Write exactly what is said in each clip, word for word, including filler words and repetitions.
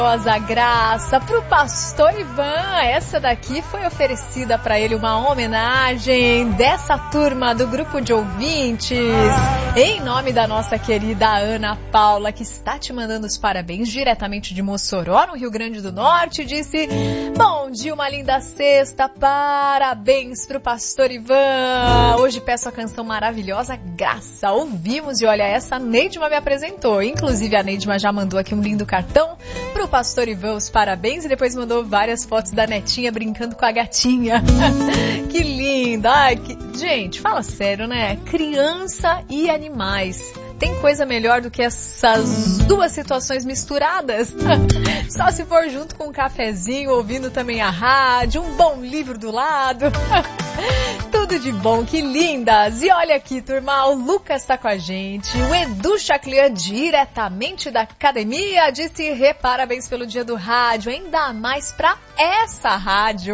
A graça pro pastor Ivan. Essa daqui foi oferecida para ele, uma homenagem dessa turma do grupo de ouvintes, em nome da nossa querida Ana Paula, que está te mandando os parabéns diretamente de Mossoró, no Rio Grande do Norte. Disse: bom dia, uma linda sexta, parabéns pro pastor Ivan. Hoje peço a canção maravilhosa Graça. Ouvimos e olha, essa a Neidma me apresentou. Inclusive a Neidma já mandou aqui um lindo cartão pro pastor Ivan os parabéns e depois mandou várias fotos da netinha brincando com a gatinha. Que linda! Ai, que... Gente, fala sério, né? Criança e animais. Tem coisa melhor do que essas duas situações misturadas? Só se for junto com um cafezinho, ouvindo também a rádio, um bom livro do lado. Tudo de bom, que lindas! E olha aqui, turma, o Lucas tá com a gente, o Edu Chaclian, diretamente da academia, disse: Rê, parabéns pelo dia do rádio, ainda mais pra essa rádio.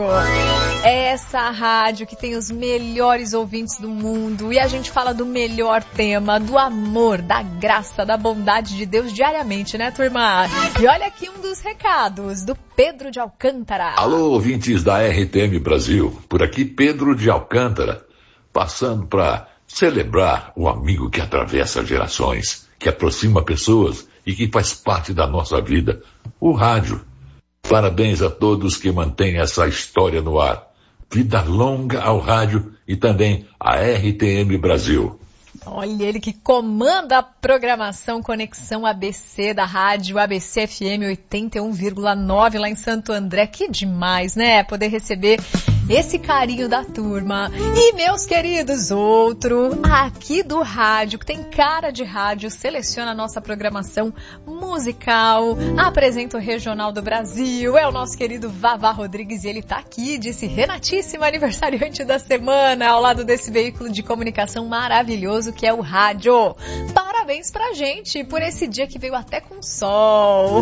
Essa rádio que tem os melhores ouvintes do mundo, e a gente fala do melhor tema, do amor, da graça, da bondade de Deus diariamente, né, turma? E olha aqui um dos recados do Pedro de Alcântara. Alô, ouvintes da R T M Brasil, por aqui Pedro de Alcântara, passando para celebrar o amigo que atravessa gerações, que aproxima pessoas e que faz parte da nossa vida, o rádio. Parabéns a todos que mantêm essa história no ar. Vida longa ao rádio e também à R T M Brasil. Olha, ele que comanda a programação Conexão A B C da rádio A B C F M oitenta e um vírgula nove lá em Santo André. Que demais, né? Poder receber esse carinho da turma. E, meus queridos, outro aqui do rádio, que tem cara de rádio, seleciona a nossa programação musical, apresenta o Regional do Brasil, é o nosso querido Vavá Rodrigues, e ele tá aqui, disse: Renatíssima, aniversariante da semana, ao lado desse veículo de comunicação maravilhoso que é o rádio. Parabéns pra gente por esse dia que veio até com sol.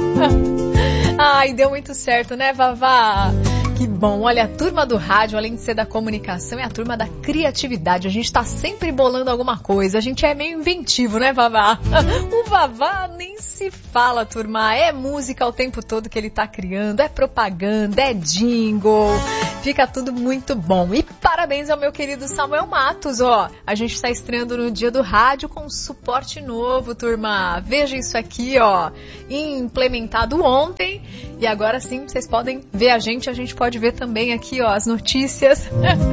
Ai, deu muito certo, né, Vavá? Que bom, olha, a turma do rádio, além de ser da comunicação, é a turma da criatividade. A gente tá sempre bolando alguma coisa, a gente é meio inventivo, né, Vavá? O Vavá nem se fala, turma, é música o tempo todo que ele tá criando, é propaganda, é jingle, fica tudo muito bom. E parabéns ao meu querido Samuel Matos, ó, a gente tá estreando no dia do rádio com um suporte novo, turma. Veja isso aqui, ó, implementado ontem, e agora sim vocês podem ver a gente, a gente pode Pode ver também aqui, ó, as notícias.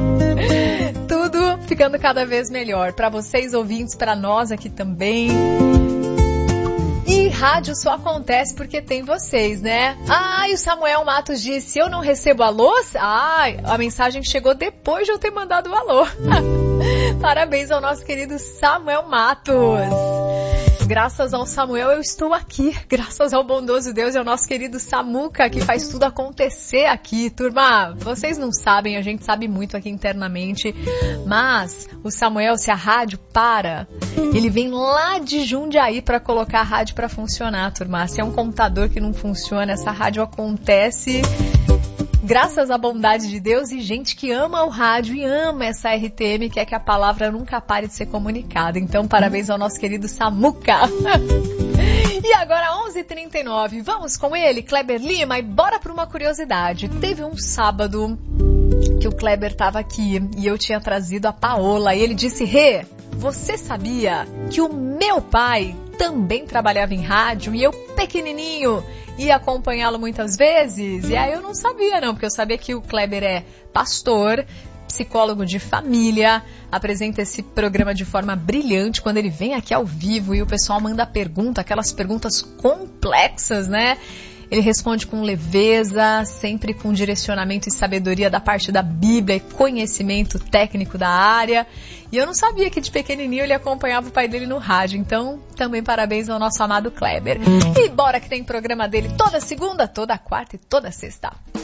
Tudo ficando cada vez melhor. Para vocês ouvintes, para nós aqui também. E rádio só acontece porque tem vocês, né? Ah, e o Samuel Matos disse: eu não recebo alôs? Ah, a mensagem chegou depois de eu ter mandado o alô. Parabéns ao nosso querido Samuel Matos. Graças ao Samuel eu estou aqui, graças ao bondoso Deus e ao nosso querido Samuca, que faz tudo acontecer aqui. Turma, vocês não sabem, a gente sabe muito aqui internamente, mas o Samuel, se a rádio para, ele vem lá de Jundiaí para colocar a rádio para funcionar, turma. Se é um computador que não funciona, essa rádio acontece graças à bondade de Deus e gente que ama o rádio e ama essa R T M, quer que a palavra nunca pare de ser comunicada. Então, parabéns ao nosso querido Samuca. E agora, onze e trinta e nove, vamos com ele, Kleber Lima, e bora para uma curiosidade. Teve um sábado que o Kleber estava aqui e eu tinha trazido a Paola e ele disse: Rê, você sabia que o meu pai também trabalhava em rádio e eu, pequenininho, ia acompanhá-lo muitas vezes? E aí eu não sabia não, porque eu sabia que o Kleber é pastor, psicólogo de família, apresenta esse programa de forma brilhante quando ele vem aqui ao vivo e o pessoal manda pergunta, aquelas perguntas complexas, né? Ele responde com leveza, sempre com direcionamento e sabedoria da parte da Bíblia e conhecimento técnico da área. E eu não sabia que de pequenininho ele acompanhava o pai dele no rádio. Então, também parabéns ao nosso amado Kleber. E bora que tem programa dele toda segunda, toda quarta e toda sexta.